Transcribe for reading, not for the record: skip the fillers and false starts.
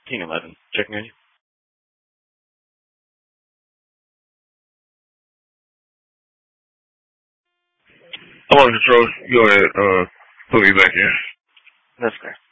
King 11. Checking on you. I'm on control. Go ahead. Put me back in. That's fair.